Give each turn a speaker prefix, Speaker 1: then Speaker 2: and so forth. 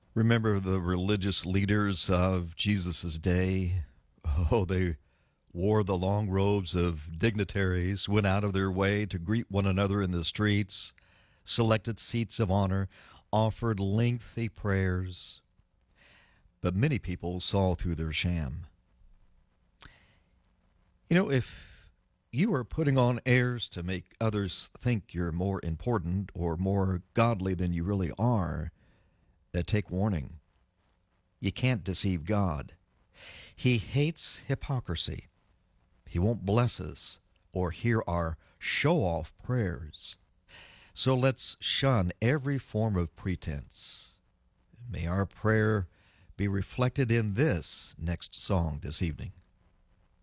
Speaker 1: Remember the religious leaders of Jesus' day? Oh, they wore the long robes of dignitaries, went out of their way to greet one another in the streets, selected seats of honor, offered lengthy prayers. But many people saw through their sham. If you are putting on airs to make others think you're more important or more godly than you really are, take warning. You can't deceive God. He hates hypocrisy. He won't bless us or hear our show off prayers. So let's shun every form of pretense. May our prayer be reflected in this next song this evening.